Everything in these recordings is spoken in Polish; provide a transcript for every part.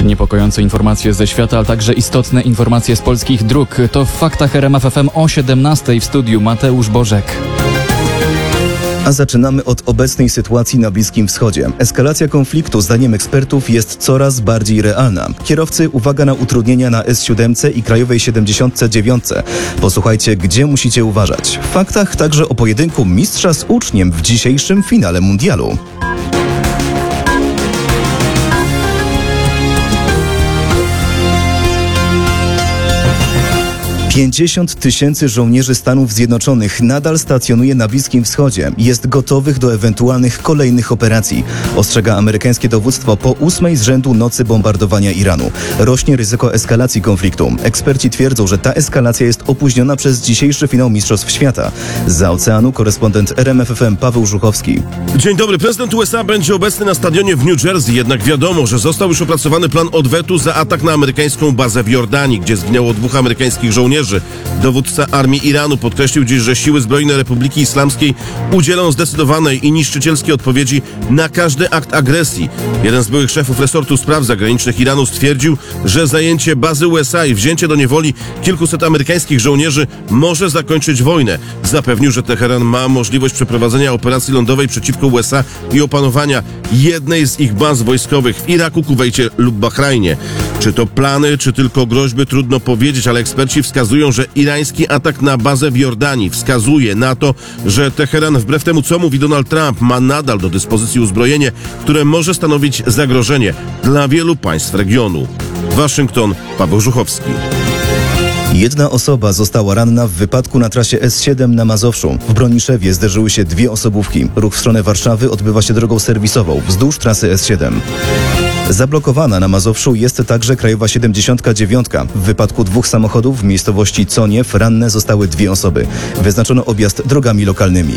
Niepokojące informacje ze świata, ale także istotne informacje z polskich dróg. To w Faktach RMF FM o 17:00 w studiu Mateusz Bożek. A zaczynamy od obecnej sytuacji na Bliskim Wschodzie. Eskalacja konfliktu, zdaniem ekspertów, jest coraz bardziej realna. Kierowcy, uwaga na utrudnienia na S7 i krajowej 79. Posłuchajcie, gdzie musicie uważać. W Faktach także o pojedynku mistrza z uczniem w dzisiejszym finale mundialu. 50 000 żołnierzy Stanów Zjednoczonych nadal stacjonuje na Bliskim Wschodzie. Jest gotowych do ewentualnych kolejnych operacji. Ostrzega amerykańskie dowództwo po 8 z rzędu nocy bombardowania Iranu. Rośnie ryzyko eskalacji konfliktu. Eksperci twierdzą, że ta eskalacja jest opóźniona przez dzisiejszy finał Mistrzostw Świata. Zza oceanu korespondent RMF FM Paweł Żuchowski. Dzień dobry. Prezydent USA będzie obecny na stadionie w New Jersey, jednak wiadomo, że został już opracowany plan odwetu za atak na amerykańską bazę w Jordanii, gdzie zginęło 2 amerykańskich żołnierzy. Dowódca armii Iranu podkreślił dziś, że siły zbrojne Republiki Islamskiej udzielą zdecydowanej i niszczycielskiej odpowiedzi na każdy akt agresji. Jeden z byłych szefów resortu spraw zagranicznych Iranu stwierdził, że zajęcie bazy USA i wzięcie do niewoli kilkuset amerykańskich żołnierzy może zakończyć wojnę. Zapewnił, że Teheran ma możliwość przeprowadzenia operacji lądowej przeciwko USA i opanowania jednej z ich baz wojskowych w Iraku, Kuwejcie lub Bahrajnie. Czy to plany, czy tylko groźby, trudno powiedzieć, ale eksperci wskazują, że irański atak na bazę w Jordanii wskazuje na to, że Teheran, wbrew temu, co mówi Donald Trump, ma nadal do dyspozycji uzbrojenie, które może stanowić zagrożenie dla wielu państw regionu. Waszyngton, Paweł Żuchowski. Jedna osoba została ranna w wypadku na trasie S7 na Mazowszu. W Broniszewie zderzyły się 2 osobówki. Ruch w stronę Warszawy odbywa się drogą serwisową wzdłuż trasy S7. Zablokowana na Mazowszu jest także krajowa 79. W wypadku 2 samochodów w miejscowości Coniew ranne zostały 2 osoby. Wyznaczono objazd drogami lokalnymi.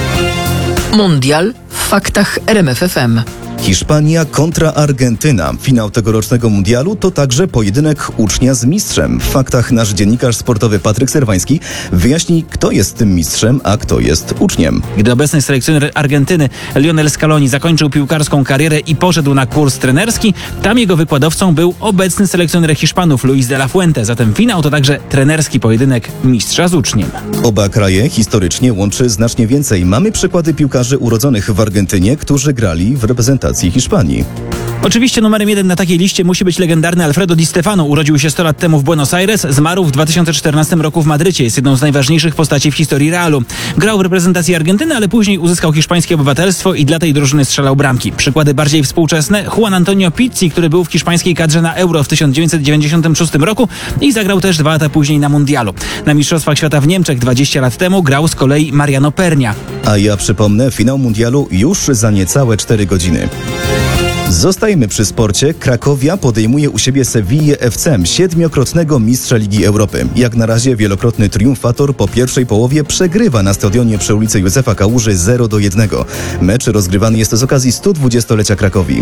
Mundial w Faktach RMF FM. Hiszpania kontra Argentyna. Finał tegorocznego mundialu to także pojedynek ucznia z mistrzem. W Faktach nasz dziennikarz sportowy Patryk Serwański wyjaśni, kto jest tym mistrzem, a kto jest uczniem. Gdy obecny selekcjoner Argentyny Lionel Scaloni zakończył piłkarską karierę i poszedł na kurs trenerski, tam jego wykładowcą był obecny selekcjoner Hiszpanów Luis de la Fuente. Zatem finał to także trenerski pojedynek mistrza z uczniem. Oba kraje historycznie łączy znacznie więcej. Mamy przykłady piłkarzy urodzonych w Argentynie, którzy grali w reprezentacji Hiszpanii. Oczywiście numerem 1 na takiej liście musi być legendarny Alfredo Di Stefano. Urodził się 100 lat temu w Buenos Aires, zmarł w 2014 roku w Madrycie. Jest jedną z najważniejszych postaci w historii Realu. Grał w reprezentacji Argentyny, ale później uzyskał hiszpańskie obywatelstwo i dla tej drużyny strzelał bramki. Przykłady bardziej współczesne: Juan Antonio Pizzi, który był w hiszpańskiej kadrze na Euro w 1996 roku i zagrał też 2 lata później na Mundialu. Na Mistrzostwach Świata w Niemczech 20 lat temu grał z kolei Mariano Pernia. A ja przypomnę, finał mundialu już za niecałe 4 godziny. Zostajemy przy sporcie. Krakowia podejmuje u siebie Sevillę FC, 7-krotnego mistrza Ligi Europy. Jak na razie wielokrotny triumfator po pierwszej połowie przegrywa na stadionie przy ulicy Józefa Kałuży 0-1. Mecz rozgrywany jest z okazji 120-lecia Krakowi.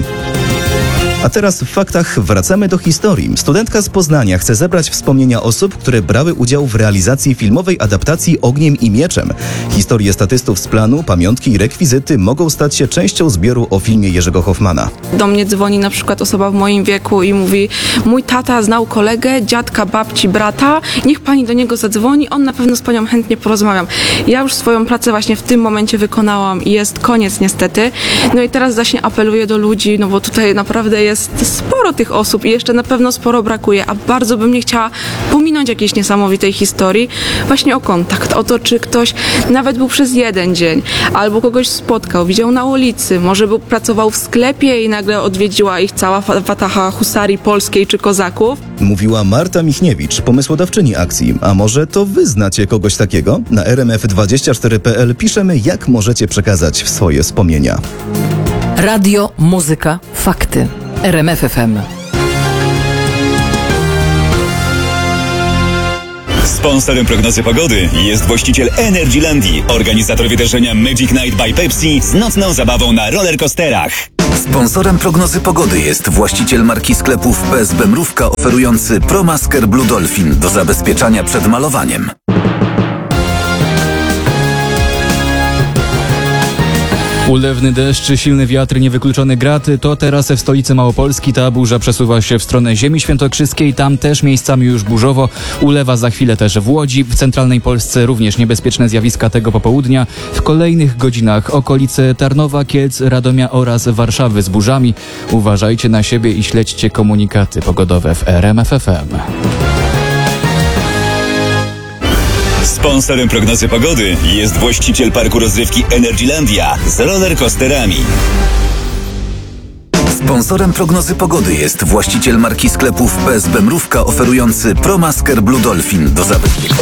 A teraz w Faktach wracamy do historii. Studentka z Poznania chce zebrać wspomnienia osób, które brały udział w realizacji filmowej adaptacji Ogniem i Mieczem. Historie statystów z planu, pamiątki i rekwizyty mogą stać się częścią zbioru o filmie Jerzego Hoffmana. Do mnie dzwoni na przykład osoba w moim wieku i mówi: mój tata znał kolegę, dziadka, babci, brata, niech pani do niego zadzwoni, on na pewno z panią chętnie porozmawiam. Ja już swoją pracę właśnie w tym momencie wykonałam i jest koniec niestety. No i teraz właśnie apeluję do ludzi, no bo tutaj naprawdę jest sporo tych osób i jeszcze na pewno sporo brakuje, a bardzo bym nie chciała pominąć jakiejś niesamowitej historii właśnie o kontakt, o to, czy ktoś nawet był przez 1 dzień, albo kogoś spotkał, widział na ulicy, może pracował w sklepie i nagle odwiedziła ich cała wataha husarii polskiej czy kozaków. Mówiła Marta Michniewicz, pomysłodawczyni akcji. A może to wy znacie kogoś takiego? Na rmf24.pl piszemy, jak możecie przekazać swoje wspomnienia. Radio, muzyka, fakty. RMF FM. Sponsorem prognozy pogody jest właściciel Energylandii, organizator wydarzenia Magic Night by Pepsi z nocną zabawą na rollercoasterach. Sponsorem prognozy pogody jest właściciel marki sklepów PSB Mrówka, oferujący ProMasker Blue Dolphin do zabezpieczania przed malowaniem. Ulewny deszcz, silny wiatr, niewykluczony grad. To teraz w stolicy Małopolski. Ta burza przesuwa się w stronę Ziemi Świętokrzyskiej. Tam też miejscami już burzowo. Ulewa za chwilę też w Łodzi. W centralnej Polsce również niebezpieczne zjawiska tego popołudnia. W kolejnych godzinach okolice Tarnowa, Kielc, Radomia oraz Warszawy z burzami. Uważajcie na siebie i śledźcie komunikaty pogodowe w RMF FM. Sponsorem prognozy pogody jest właściciel parku rozrywki Energylandia z rollercoasterami. Sponsorem prognozy pogody jest właściciel marki sklepów PSB Mrówka oferujący ProMasker Blue Dolphin do zabezpieczenia.